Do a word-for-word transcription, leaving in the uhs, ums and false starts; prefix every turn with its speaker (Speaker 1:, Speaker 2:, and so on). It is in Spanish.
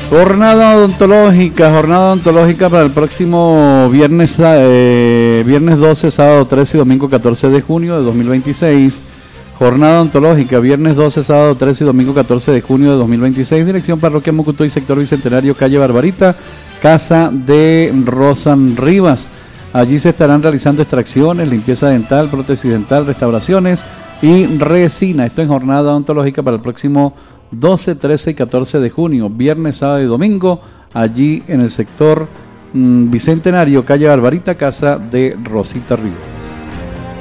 Speaker 1: Jornada odontológica, jornada odontológica para el próximo viernes, eh, viernes doce, sábado trece y domingo catorce de junio de dos mil veintiséis. Jornada odontológica, viernes doce, sábado trece y domingo catorce de junio de dos mil veintiséis. Dirección Parroquia Mucutuy, sector Bicentenario, calle Barbarita, casa de Rosan Rivas. Allí se estarán realizando extracciones, limpieza dental, prótesis dental, restauraciones y resina. Esto en jornada odontológica para el próximo doce, trece y catorce de junio, viernes, sábado y domingo, allí en el sector mmm, Bicentenario, calle Barbarita, casa de Rosita Rivas.